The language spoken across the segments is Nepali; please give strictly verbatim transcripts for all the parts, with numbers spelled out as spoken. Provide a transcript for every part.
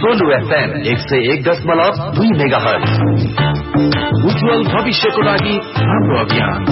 सोलु एफएम एक सय एक दशमलव दुई मेगाहर्ज। उज्जवल भविष्यको लागि हाम्रो अभियान।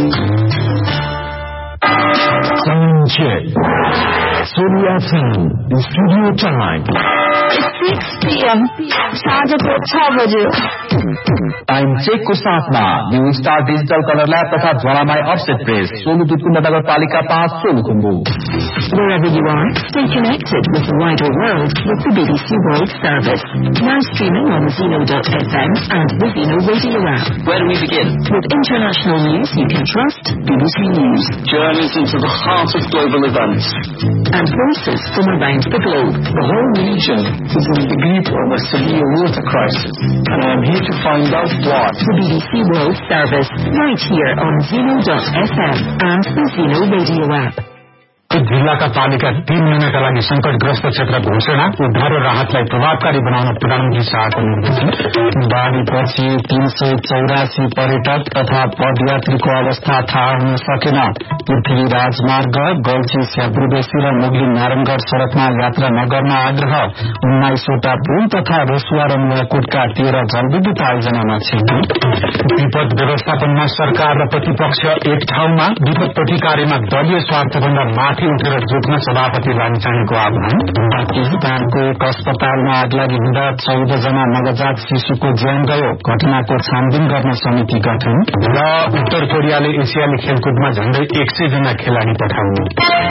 Solu FM studio time six p m साँझको छ बजे। टाइम चेकको साथमा new star digital colour lab तथा ज्वालामाई अफसेट प्रेस, सोलु दुधकुण्ड नगरपालिका पाँच, Solukhumbu. Wherever you are, stay connected with the wider world with the B B C World Service. Now streaming on Zeno dot f m and the Zeno Radio app. Where do we begin? With international news you can trust, B B C News. Journeys into the heart of global events. And voices from around the globe. The whole region is in the grip of a severe water crisis, and I am here to find out why. The B B C World Service, right here on Zeno dot f m and the Zeno Radio app. जिल्लाका पालिका तीन महिनाका लागि संकटग्रस्त क्षेत्र घोषणा, उद्धार र राहतलाई प्रभावकारी बनाउन प्रधानमन्त्री शाहको निर्देशन। बाढीपछि तीन सय चौरासी पर्यटक तथा पदयात्रीको अवस्था थाहा हुन सकेन। पृथ्वी राजमार्ग गल्छी स्याब्रुबेसी र मुगली नारायणगढ़ सड़कमा यात्रा नगर्न आग्रह। उन्नाइसवटा पुल तथा रसुवा र नुवाकोटका तेह्र जलविद्युत आयोजनामा क्षति। विपद व्यवस्थापनमा सरकार र प्रतिपक्ष एक ठाउँमा, विपद प्रतिकार्यमा दलीय स्वार्थभन्दा माथि उठेर जोत्न सभापति लामिछानेको आह्वान। पाकिस्तानको एक अस्पतालमा आग लागि हुँदा चौध जना नवजात शिशुको ज्यान गयो। घटनाको छानबिन गर्न समिति गठन। र उत्तर कोरियाले एसियाली खेलकुदमा झण्डै एक सय जना खेलाडी पठाउने।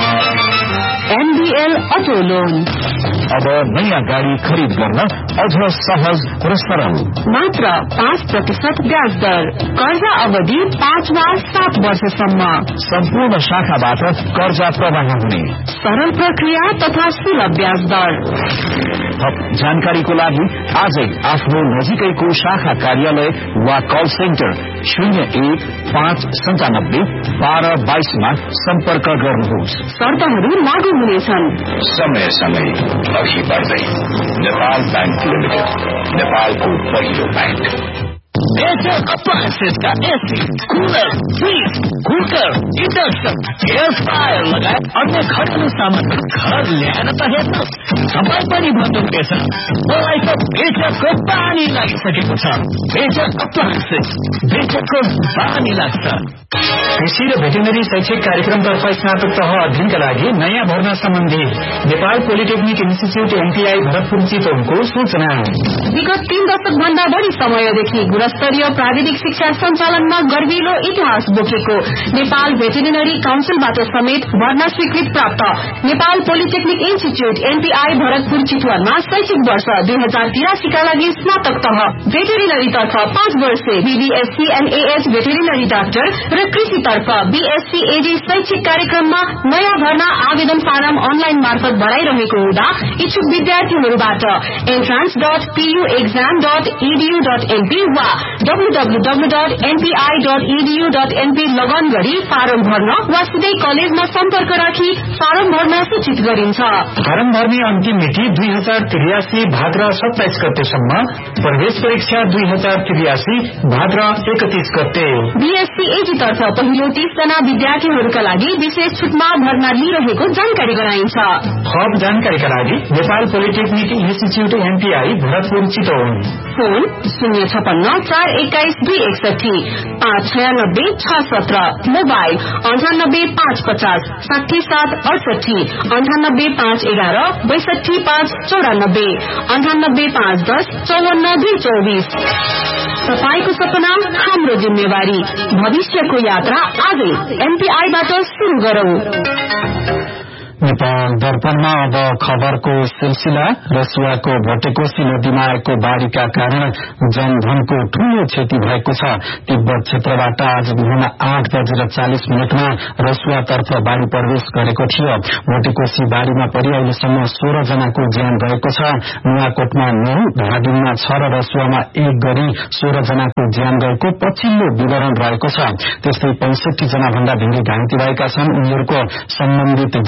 एनबीएल अटो लोन अब नयाँ गाड़ी खरीद गर्न अझ सहज र सरल। मात्र पाँच प्रतिशत ब्याज दर। कर्जा अवधि पाँच वा सात वर्षसम्म। सम्पूर्ण शाखाबाट कर्जा प्रवाह हुने। सरल प्रक्रिया तथा सुलभ ब्याज दर। जानकारीको लागि आजै आफ्नो नजिकैको शाखा कार्यालय वा कल सेन्टर शून्य एक पाँच सन्तानब्बे बाह्र बाइसमा सम्पर्क गर्नुहोस्। शर्तहरू लागू हुनेछन्। समय समय अघि बढ्दै नेपाल बैंक लिमिटेड, नेपालको पहिलो बैंक। Major appliances का AC, cooler, fridge, cooker, induction, air fryer लगायत अन्य घरेलु सामान घर ल्याएर त हेर्नुहोस्, तपाईँ पनि भन्नुहुनेछ मलाई त बेचको पानी लागिसकेको छ। बेचक अप्लायन्सेस, बेचकको पानी लाग्छ। कृषि र भेटेरिनरी शैक्षिक कार्यक्रमतर्फ स्नातक तह अध्ययनका लागि नयाँ भर्ना सम्बन्धी Nepal polytechnic institute MPI Bharatpur चितवनको सूचना। विगत तीन दशक भन्दा बढ़ी समयदेखि गुणस्तरीय प्राविधिक शिक्षा सञ्चालनमा गर्विलो इतिहास बोकेको नेपाल भेटेरिनरी काउन्सिलबाट समेत भर्ना स्वीकृत प्राप्त Nepal polytechnic institute MPI Bharatpur चितवनमा शैक्षिक वर्ष दुई हजार तिरासी का लागि स्नातक तह भेटेरिनरी तर्फ पाँच वर्षे बीबीएससी एनएएच भेटेरिनरी डाक्टर र कृषि तर्फ बीएससी एडी शैक्षिक कार्यक्रममा नयाँ भर्ना आवेदन फारम अनलाइन मार्फत भराइरहेको हुँदा इच्छुक विद्यार्थीहरूबाट entrance dot PU exam dot इडीयू dot NP वा डब्ल्यूडब्ल्यूडब्ल्यू dot NPI dot इडीयू dot NP लगन गरी फारम भर्न वा सिधै कलेजमा सम्पर्क राखी फारम भर्न सूचित गरिन्छ। फारम भर्ने अन्तिम मिति दुई हजार त्रियासी भाद्र सत्ताइस गतेसम्म, प्रवेश परीक्षा दुई हजार त्रियासी भाद्र एकतीस गते। बीएससी एजी तर्फ पहिलो तीस जना विद्यार्थीहरूका लागि विशेष छुटमा भर्ना लिइरहेको जानकारी गराइन्छ। थप जानकारीका लागि Nepal polytechnic institute MPI Bharatpur Chitwan. Phone शून्य छपन्न चार एक्काइस दुई एकसठी पाँच छयानब्बे छ सत्र। मोबाइल अन्ठानब्बे पाँच पचास साठी सात अडसठी अन्ठानब्बे पाँच एघार बैसठी पाँच चौरानब्बे अन्ठानब्बे पाँच दस चौवन्न दुई चौबिस। तपाईको सपना हाम्रो जिम्मेवारी। भविष्यको यात्रा आजै एमपीआईबाट शुरू गरौं। नेपाल दर्पणमा अब खबरको सिलसिला। रसुवाको भटेकोसी नदीमा आएको बाढ़ीका कारण जनधनको ठूलो क्षति भएको छ। तिब्बत क्षेत्रबाट आज बिहान आठ बजेर चालिस मिनटमा रसुवातर्फ बाढ़ी प्रवेश गरेको थियो। भटेकोसी बाढ़ीमा परि अहिलेसम्म सोह्र जनाको ज्यान गएको छ। नुवाकोटमा नौ, धादिङमा छ र रसुवामा एक गरी सोह्र जनाको ज्यान गएको पछिल्लो विवरण रहेको छ। त्यस्तै पैंसठी जना भन्दा धेरै घाइते भएका छन्। उनीहरूको सम्बन्धित जिल्ला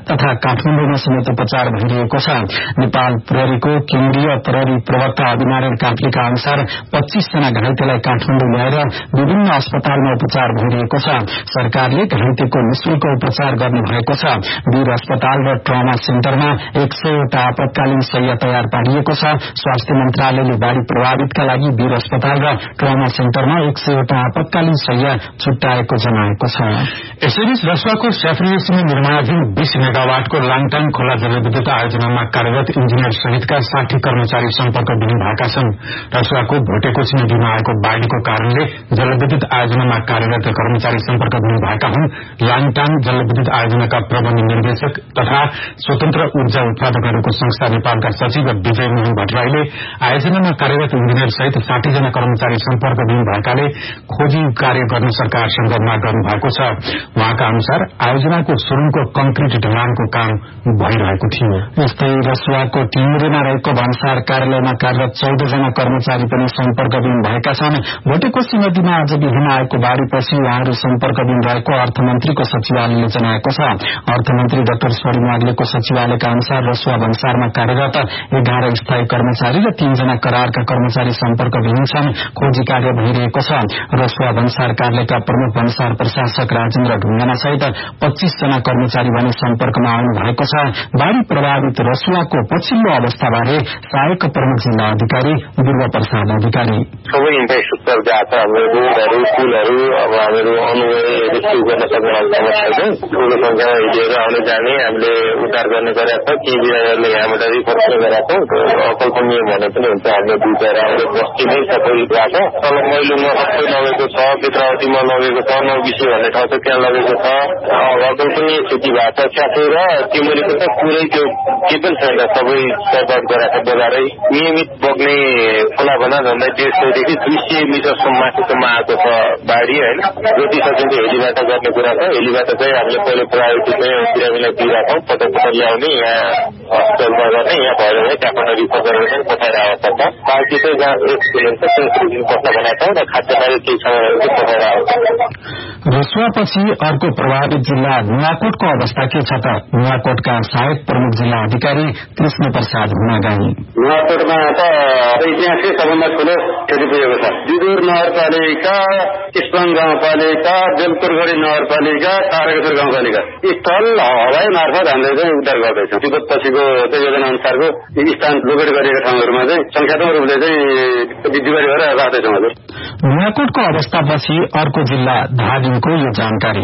तथा काठमाडौँमा समेत उपचार भइरहेको छ। नेपाल प्रहरीको केन्द्रीय प्रहरी प्रवक्ता अभिनारायण काफ्लेका अनुसार पच्चीस जना घाइतेलाई काठमाडौँ ल्याएर विभिन्न अस्पतालमा उपचार भइरहेको छ। सरकारले घाइतेको निशुल्क उपचार गर्नु भएको छ। वीर अस्पताल र ट्रमा सेन्टरमा एक सयवटा आपतकालीन शैय्या तयार पारिएको छ। स्वास्थ्य मन्त्रालयले बाढ़ी प्रभावितका लागि वीर अस्पताल र ट्रमा सेन्टरमा एक सयवटा आपतकालीन शैय्या छुट्याएको जनाएको छ। यसैबीच रसुवाको स्याफ्रिएसमा निर्माणाधीन बीस मेगावाटको लाङटाङ खोला जलविद्युत आयोजनामा कार्यरत इन्जिनियर सहितका साठी कर्मचारी सम्पर्क विहीन भएका छन्। रसुवाको भोटेकोशी नदीमा आएको बाढ़ीको कारणले जलविद्युत आयोजनामा कार्यरत कर्मचारी सम्पर्क विहीन भएका हुन्। लाङटाङ जलविद्युत आयोजनाका प्रबन्ध निर्देशक तथा स्वतन्त्र ऊर्जा उत्पादकहरूको संस्था नेपालका सचिव विजय मोहन भट्टराईले आयोजनामा कार्यरत इन्जिनियर सहित साठी जना कर्मचारी सम्पर्क विहीन भएकाले खोजी कार्य गर्न सरकारसँग माग गर्नु भएको छ। उहाँका अनुसार आयोजनाको सुरुङको कंक्रिट ढलानको काम भइरहेको थियो। यस्तै रसुवाको टिङ्ग्रेमा रहेको भन्सार कार्यालयमा कार्यरत चौध जना कर्मचारी पनि सम्पर्क विहीन भएका छन्। भोटेकोशी नदीमा आज बिहान आएको बाढ़ीपछि उहाँहरू सम्पर्क विहीन रहेको अर्थमन्त्रीको सचिवालयले जनाएको छ। अर्थमन्त्री डाक्टर स्वर्णिम वाग्लेको सचिवालयका अनुसार रसुवा भन्सारमा कार्यरत एघार स्थायी कर्मचारी र तीनजना करारका कर्मचारी सम्पर्क विहीन छन्। खोजी कार्य भइरहेको छ। रसुवा भन्सार कार्यालयका प्रमुख भन्सार प्रशासक राजेन्द्र ढुङ्गाना सहित पच्चीस जना कर्मचारी भने सम्पर्कमा आउनु भएको छ। बाढ़ी प्रभावित रसुवाको पछिल्लो अवस्थाबारे सहायक प्रमुख जिल्ला अधिकारी दुर्गा प्रसाद अधिकारी सबै इन्फ्रास्ट्रक्चर गएको छ। हाम्रो रोडहरू पुलहरू अब हामीहरू अनुयायी सुरु गर्न सक्ने अवस्थामा छैन। ठूलो संख्यामा हिँडेर आउने जाने हामीले उद्धार गर्ने गरेका छौँ। केही बिरामीहरूले यहाँबाट रिपोर्ट गरेका छौँ। अकल्पनीय भने पनि हुन्छ। हामीले बुझेर हाम्रो बस्ती नै सबै गएको छ। तल मैलुङमा सबै लगेको छ, बेत्रावतीमा लगेको छ, नौबिसे भन्ने ठाउँ छ त्यहाँ लगेको छ। अकल्पनीय स्थिति भएको छ। स्याफे र तिमुरीको त पुरै त्यो के पनि छैन। सबै सर्भर गराएको बजारै नियमित बग्ने खोला भन्दा झन्डै डेढ सयदेखि दुई सय मिटरसम्म माथिसम्म आएको छ बाढ़ी होइन। जति सकिन्छ हेलीबाट गर्ने कुरा छ। हेलीबाट चाहिँ हामीले पहिले प्रायोरिटी चाहिँ बिरामीलाई दिइरहेको छौँ। पटक पटक ल्याउने यहाँ हस्पिटलमा गर्ने यहाँ भयो भने त्यहाँबाट रिफर गरेर पनि पठाएर आवश्यक छ। बाँकी चाहिँ जहाँ एक्सपिरियन्स छ त्यो बस्न बनाएको छौँ र खाद्यबारे केही सामानहरू चाहिँ पठाएर आवश्यक। रसुवापछि अर्को प्रभावित जिल्ला नुवाकोटको अवस्था के छ त नुवाकोटका सहायक प्रमुख जिल्ला अधिकारी कृष्ण प्रसाद हुनागाई नुवाकोटमा त ऐतिहासिक सबभन्दा ठूलो क्षति पुगेको छ। विदुर नगरपालिका, इस्पाङ गाउँपालिका, बेलपुरगढी नगरपालिका, तारकेश्वर गाउँपालिका यी स्थल हवाई मार्फत हामीले चाहिँ उद्धार गर्दैछौँ। विगत पछिको योजना अनुसारको स्थान लोकेट गरिएका ठाउँहरूमा चाहिँ संख्यात्मक रूपले चाहिँ जिम्मेवारी भएर राख्दैछौँ। हजुर नुवाकोटको अवस्थापछि अर्को जिल्ला धादिङको यो जानकारी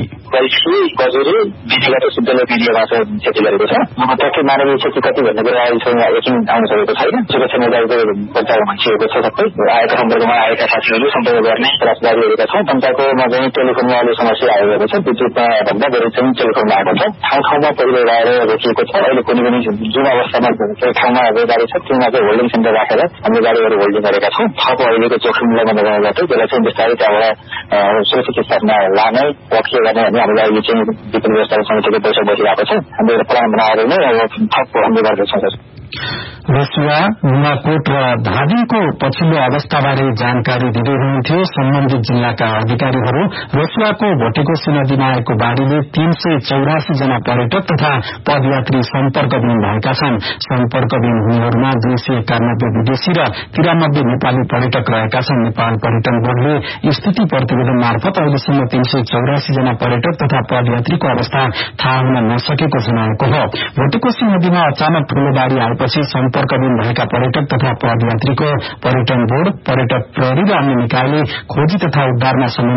गजुरी विधिगत शुद्धले एरियामा चाहिँ क्षति गरेको छ। प्रत्यक्ष मानवीय क्षति कति भन्ने कुरा अहिलेसम्म एकछिन आउन सकेको छैन। सुरक्षा निकायको बचाउमा छिएको छ। सबै आएका सम्पर्कमा आएका साथीहरू सम्पर्क गर्ने प्रयास गरिरहेका छौँ। जनताकोमा चाहिँ टेलिफोनमा अहिले समस्या आएको छ। विद्युतमा भन्दा बढी चाहिँ टेलिफोनमा आएको छ। ठाउँ ठाउँमा पहिलो लगाएर रोकिएको छ। अहिले कुनै पनि जुन अवस्थामा ठाउँमा गाडी छ त्यसमा चाहिँ होल्डिङ सेन्टर राखेर हामीले गाडीहरू होल्डिङ गरेका छौँ। थप अहिलेको जोखिमलाई नगर्नबाट त्यसलाई चाहिँ बिस्तारै त्यहाँबाट सुरक्षित स्थानमा लाने रक्षा गर्ने हामी हामीलाई अहिले चाहिँ विपद व्यवस्थापन समितिको बैठक बसिरहेको छ। हामीले प्लान बनाएर नै थप हामीले गर्दैछौँ। रसुवा, नुवाकोट र धादिङको पछिल्लो अवस्थाबारे जानकारी दिँदै हुनुहुन्थ्यो सम्बन्धित जिल्लाका अधिकारीहरू। रसुवाको भोटेकोशी नदीमा आएको बाढ़ीले तीन सय चौरासी जना पर्यटक तथा पदयात्री सम्पर्कविहीन भएका छन्। सम्पर्कविहीन हुनेहरूमा दुई सय एकानब्बे विदेशी र तिरानब्बे नेपाली पर्यटक रहेका छन्। नेपाल पर्यटन बोर्डले स्थिति प्रतिवेदन मार्फत अहिलेसम्म तीन सय चौरासी जना पर्यटक तथा पदयात्रीको अवस्था थाहा हुन नसकेको जनाएको हो। भोटेकोशी नदीमा अचानक ठूलो बाढ़ी आएपछि सम्पर्कविहीन भएका पर्यटक तथा पदयात्रीको पर्यटन बोर्ड, पर्यटक प्रहरी र अन्य निकायले खोजी तथा उद्धारमा